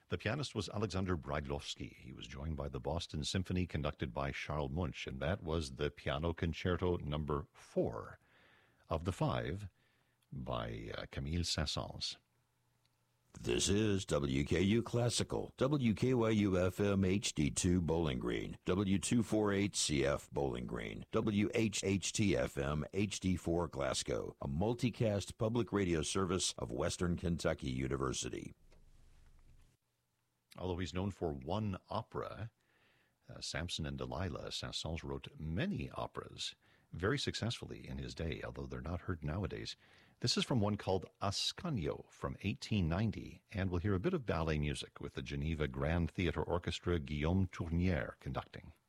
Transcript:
The pianist was Alexander Brailovsky. He was joined by the Boston Symphony conducted by Charles Munch, and that was the Piano Concerto number 4 of the 5 by Camille Saint-Saëns. This is WKU Classical, WKYU-FM HD2 Bowling Green, W248CF Bowling Green, WHHT-FM HD4 Glasgow, a multicast public radio service of Western Kentucky University. Although he's known for one opera, Samson and Delilah, Saint-Saëns wrote many operas very successfully in his day, although they're not heard nowadays. This is from one called Ascanio from 1890, and we'll hear a bit of ballet music with the Geneva Grand Theatre Orchestra, Guillaume Tournière conducting.